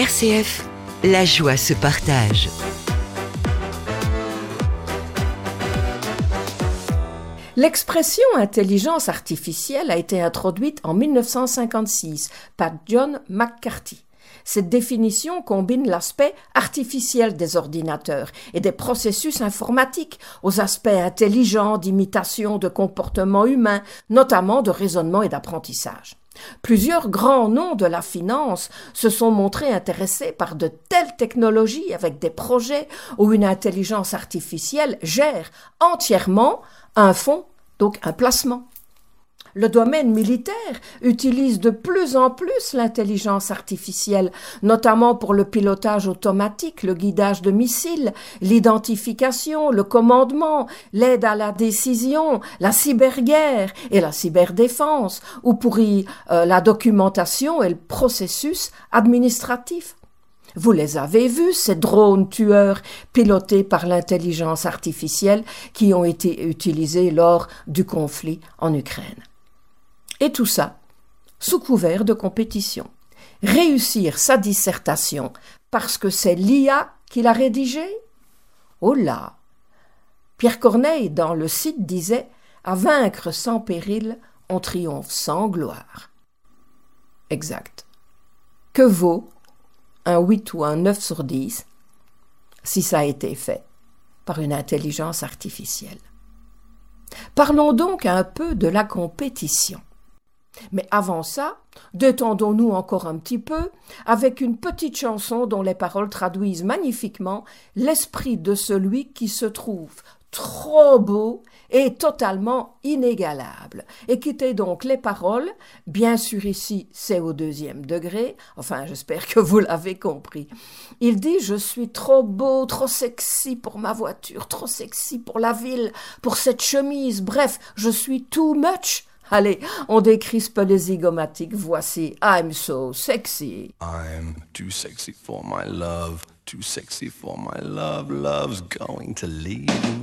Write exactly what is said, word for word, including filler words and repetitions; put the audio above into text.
R C F, la joie se partage. L'expression intelligence artificielle a été introduite en mille neuf cent cinquante-six par John McCarthy. Cette définition combine l'aspect artificiel des ordinateurs et des processus informatiques aux aspects intelligents d'imitation de comportements humains, notamment de raisonnement et d'apprentissage. Plusieurs grands noms de la finance se sont montrés intéressés par de telles technologies avec des projets où une intelligence artificielle gère entièrement un fonds, donc un placement. Le domaine militaire utilise de plus en plus l'intelligence artificielle, notamment pour le pilotage automatique, le guidage de missiles, l'identification, le commandement, l'aide à la décision, la cyberguerre et la cyberdéfense, ou pour y, euh, la documentation et le processus administratif. Vous les avez vus, ces drones tueurs pilotés par l'intelligence artificielle qui ont été utilisés lors du conflit en Ukraine. Et tout ça, sous couvert de compétition. Réussir sa dissertation parce que c'est l'I A qui l'a rédigée ? Oh là ! Pierre Corneille, dans Le Cid, disait « À vaincre sans péril, on triomphe sans gloire ». Exact. Que vaut un huit ou un neuf sur dix si ça a été fait par une intelligence artificielle ? Parlons donc un peu de la compétition. Mais avant ça, détendons-nous encore un petit peu avec une petite chanson dont les paroles traduisent magnifiquement l'esprit de celui qui se trouve trop beau et totalement inégalable. Écoutez donc les paroles, bien sûr ici c'est au deuxième degré, enfin j'espère que vous l'avez compris. Il dit « Je suis trop beau, trop sexy pour ma voiture, trop sexy pour la ville, pour cette chemise, bref, je suis too much ». Allez, on décrispe les zygomatiques, voici « I'm so sexy ». I'm too sexy for my love, too sexy for my love, love's going to leave